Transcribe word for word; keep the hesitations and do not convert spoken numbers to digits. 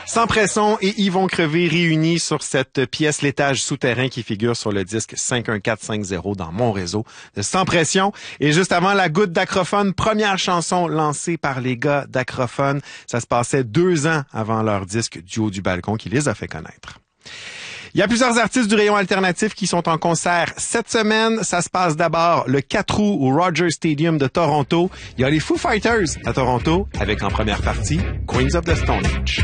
Sans pression et Yvon Crevé réunis sur cette pièce L'étage souterrain qui figure sur le disque cinq un quatre cinq zéro dans mon réseau de Sans pression. Et juste avant la goutte d'Acrophone, première chanson lancée par les gars d'Acrophone. Ça se passait deux ans avant leur disque Duo du balcon qui les a fait connaître. Il y a plusieurs artistes du rayon alternatif qui sont en concert cette semaine. Ça se passe d'abord le quatre août au Rogers Stadium de Toronto. Il y a les Foo Fighters à Toronto avec en première partie Queens of the Stone Age.